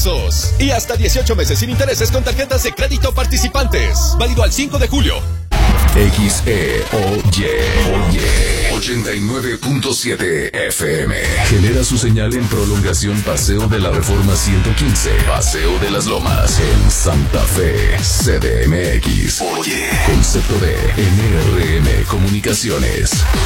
pesos. Y hasta 18 meses sin intereses con tarjetas de crédito participantes. Válido al 5 de julio. XEOY 89.7 FM. Genera su señal en prolongación Paseo de la Reforma 115, Paseo de las Lomas, en Santa Fe, CDMX. Oye. Concepto de NRM Comunicaciones.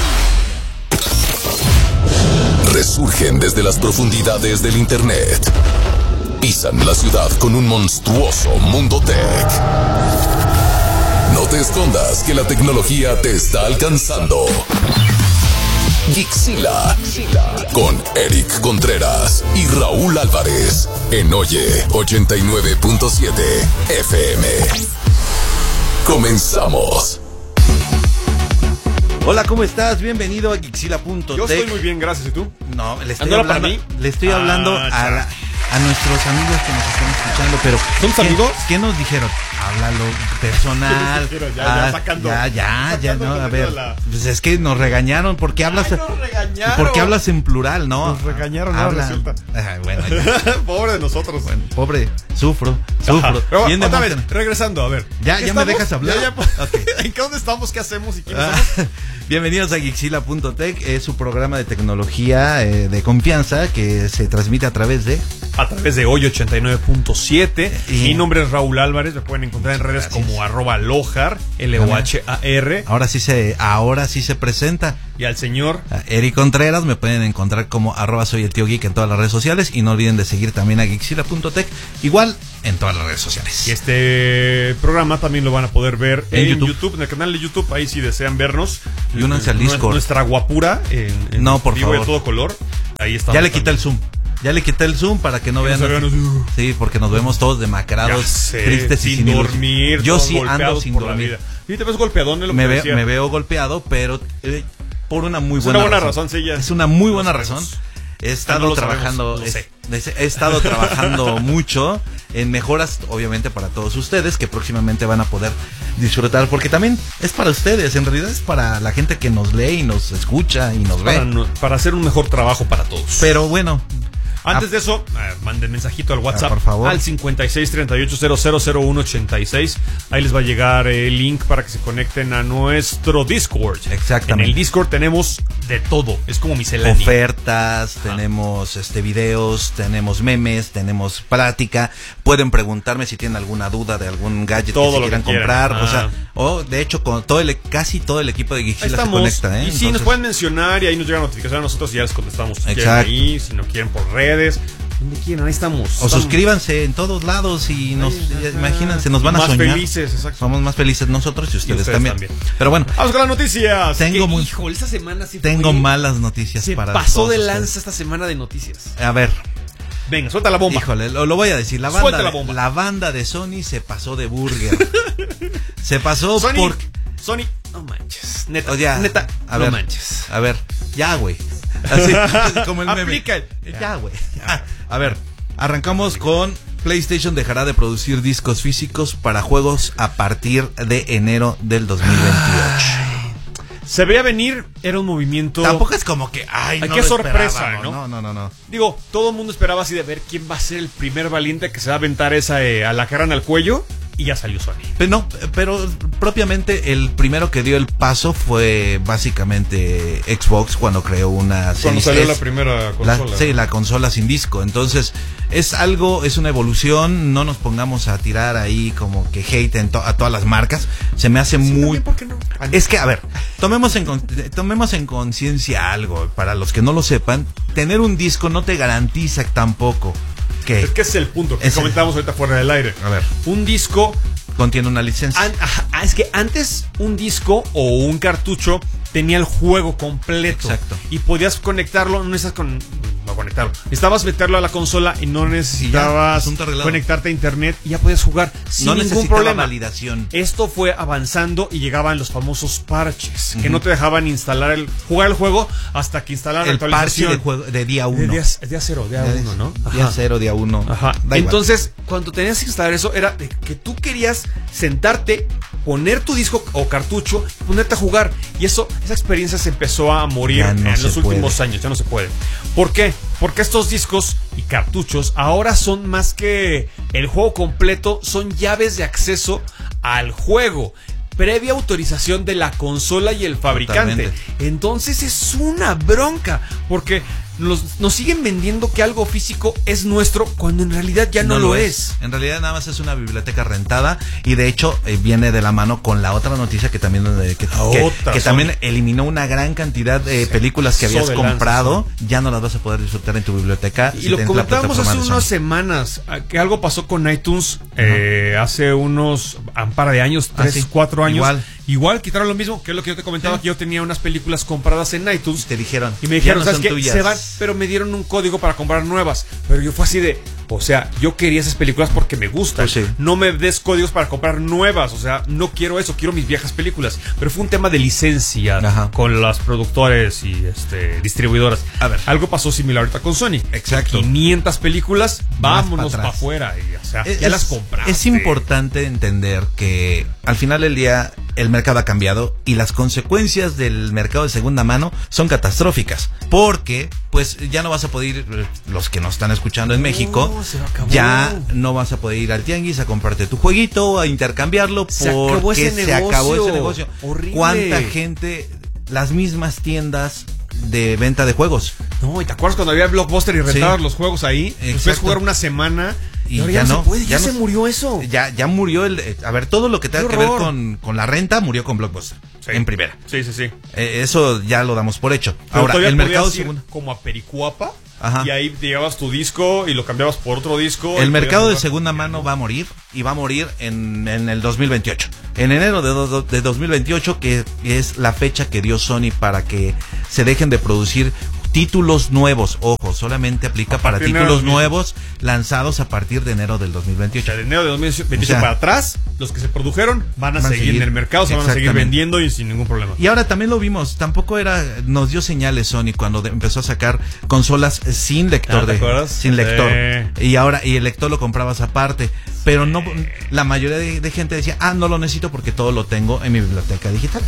Resurgen desde las profundidades del internet. Pisan la ciudad con un monstruoso mundo tech. No te escondas que la tecnología te está alcanzando. Geekzilla con Eric Contreras y Raúl Álvarez en Oye 89.7 FM. Comenzamos. Hola, ¿cómo estás? Bienvenido a Geekzilla.tech. Yo estoy muy bien, gracias. ¿Y tú? No, le estoy hablando a nuestros amigos que nos están escuchando, pero ¿son tus amigos? ¿Qué nos dijeron? Háblalo personal. Ya, no, a ver. Pues es que nos regañaron porque hablas. Porque hablas en plural, ¿no? Nos regañaron, no resulta. Bueno, pobre de nosotros. Bueno, pobre, sufro. Pero, bien otra vez, regresando, a ver. ¿Ya me dejas hablar? Okay. ¿En qué dónde estamos? ¿Qué hacemos? ¿Y quiénes somos? Bienvenidos a Geekzilla.tech, es su programa de tecnología de confianza que se transmite a través de Hoy 89.7. Mi nombre es Raúl Álvarez, me pueden encontrar en redes como @Lohar, LOHAR. Ahora sí se presenta. Y al señor Eric Contreras me pueden encontrar como @soy el tío geek en todas las redes sociales, y no olviden de seguir también a Geekzilla.tech, igual en todas las redes sociales. Y este programa también lo van a poder ver en YouTube, en el canal de YouTube, ahí si desean vernos. Y únanse al Discord. Nuestra guapura en no, por vivo favor. de todo color. Ahí está. Ya le quité el zoom. Ya le quité el zoom para que no vean. Sí, porque nos vemos todos demacrados, tristes y sin dormir. Yo sí ando sin dormir. ¿Y te ves golpeadón? Me veo golpeado, pero por una muy buena razón. Es una buena razón, sí, ya. Es una muy buena razón. He estado trabajando, he estado trabajando mucho en mejoras, obviamente, para todos ustedes, que próximamente van a poder disfrutar, porque también es para ustedes, en realidad es para la gente que nos lee y nos escucha y nos ve. Para hacer un mejor trabajo para todos. Pero bueno, antes de eso, manden mensajito al WhatsApp, por favor, al 5638000186. Ahí les va a llegar el link para que se conecten a nuestro Discord. Exactamente. En el Discord tenemos de todo, es como misceláneo. Ofertas, tenemos videos, tenemos memes, tenemos plática. Pueden preguntarme si tienen alguna duda de algún gadget todo que se quieran comprar. O de hecho, con casi todo el equipo de Geekzilla se conecta. Y sí, nos pueden mencionar y ahí nos llega notificación a nosotros y ya les contestamos. Si quieren ahí, si no quieren por redes. ¿Dónde quieren? Ahí estamos. O suscríbanse en todos lados y imagínense, nos van a soñar. Más felices, exacto. Somos más felices nosotros y ustedes también. Pero bueno, vamos con las noticias. Híjole, esta semana sí tengo malas noticias para todos. Pasó de lanza esta semana de noticias. A ver. Venga, suelta la bomba. Híjole, lo voy a decir. La banda de Sony se pasó de burger. Se pasó Sony, no manches. Neta, no manches. A ver, ya, güey. Así como el meme. Aplica. Ya, güey. A ver, arrancamos con PlayStation dejará de producir discos físicos para juegos a partir de enero del 2028. Se veía venir, era un movimiento. Tampoco es como que, qué sorpresa, ¿no? No. Digo, todo el mundo esperaba así de ver quién va a ser el primer valiente que se va a aventar esa alacrán al cuello. Y ya salió Sony. Pero propiamente el primero que dio el paso fue básicamente Xbox cuando creó una serie. Cuando salió la primera consola. La consola sin disco. Entonces, es una evolución. No nos pongamos a tirar ahí como que hate a todas las marcas. Se me hace muy... ¿Por qué no? Es que, a ver, tomemos en conciencia algo. Para los que no lo sepan, tener un disco no te garantiza tampoco. Es que ese es el punto que comentábamos ahorita fuera del aire. A ver. Un disco contiene una licencia. Es que antes un disco o un cartucho tenía el juego completo. Exacto. Y podías conectarlo, no necesitas conectarlo. Necesitabas meterlo a la consola y no necesitabas conectarte a internet y ya podías jugar sin ningún problema. Validación. Esto fue avanzando y llegaban los famosos parches que no te dejaban jugar el juego hasta que instalaran la actualización. El parche de día 1. Día 0, día 1, ¿no? Día 0, día 1. Ajá. Entonces, cuando tenías que instalar eso, era de que tú querías sentarte, poner tu disco o cartucho y ponerte a jugar. Y esa experiencia se empezó a morir en los últimos años. Ya no se puede. ¿Por qué? Porque estos discos y cartuchos ahora son más que el juego completo, son llaves de acceso al juego, previa autorización de la consola y el fabricante. Totalmente. Entonces es una bronca, porque nos siguen vendiendo que algo físico es nuestro cuando en realidad ya no lo es. En realidad nada más es una biblioteca rentada y de hecho viene de la mano con la otra noticia que también que también eliminó una gran cantidad de películas que habías comprado, ya no las vas a poder disfrutar en tu biblioteca. Y lo comentábamos hace unas semanas, que algo pasó con iTunes hace unos un par de años, 3, 4 años. Igual quitaron lo mismo, que es lo que yo te comentaba, que yo tenía unas películas compradas en iTunes. Te dijeron. Y me dijeron, ¿sabes qué? Se van, pero me dieron un código para comprar nuevas. Pero yo fue así de, o sea, yo quería esas películas porque me gustan. Pues sí. No me des códigos para comprar nuevas, o sea, no quiero eso, quiero mis viejas películas. Pero fue un tema de licencia con las productores y distribuidoras. A ver, algo pasó similar ahorita con Sony. Exacto. 500 películas, vámonos para afuera. O sea, ya las compraste. Es importante entender que al final del día el mercado ha cambiado y las consecuencias del mercado de segunda mano son catastróficas, porque pues ya no vas a poder ir, los que nos están escuchando en México, ya no vas a poder ir al tianguis a comprarte tu jueguito, a intercambiarlo, porque se acabó ese negocio. Horrible. ¿Cuánta gente, las mismas tiendas de venta de juegos? No, ¿y te acuerdas cuando había Blockbuster y rentabas los juegos ahí? Puedes jugar una semana y ahora ya no se puede, ya se murió eso. Ya murió a ver, todo lo que tenga que ver con la renta murió con Blockbuster. Sí. En primera. Sí. Eso ya lo damos por hecho. Pero ahora, el mercado segundo, como a Pericuapa, y ahí te llevabas tu disco y lo cambiabas por otro disco. El mercado de segunda mano va a morir, y va a morir en el 2028. En enero de 2028, que es la fecha que dio Sony para que se dejen de producir títulos nuevos. Ojo, solamente aplica para títulos nuevos lanzados a partir de enero del 2028. O sea, de enero de 2028 para atrás, los que se produjeron van a seguir en el mercado, se van a seguir vendiendo y sin ningún problema. Y ahora también lo vimos, tampoco nos dio señales Sony cuando empezó a sacar consolas sin lector. Sin lector. Y ahora, y el lector lo comprabas aparte. Pero no, la mayoría de gente decía, no lo necesito porque todo lo tengo en mi biblioteca digital.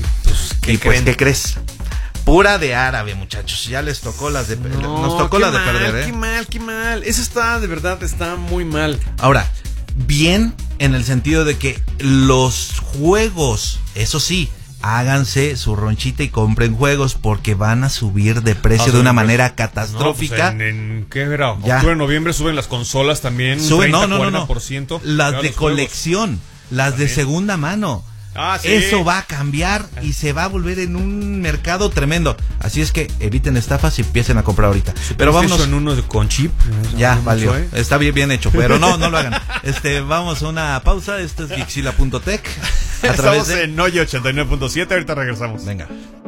¿Qué crees? Pura de árabe, muchachos. Ya les tocó las de perder. Nos tocó la de perder, Qué mal. Eso está, de verdad, está muy mal. Ahora, bien en el sentido de que los juegos, eso sí, háganse su ronchita y compren juegos porque van a subir de precio de una manera catastrófica. No, pues ¿en qué era? Octubre, noviembre suben las consolas también. Suben, 30-40%. Las de colección, las de segunda mano. Sí. Eso va a cambiar y se va a volver en un mercado tremendo. Así es que eviten estafas y empiecen a comprar ahorita. Pero vámonos en uno con chip. Ya valió. Está bien hecho, pero no lo hagan. Vamos a una pausa. Esto es Geekzilla.tech. Estamos en Noye 89.7. Ahorita regresamos. Venga.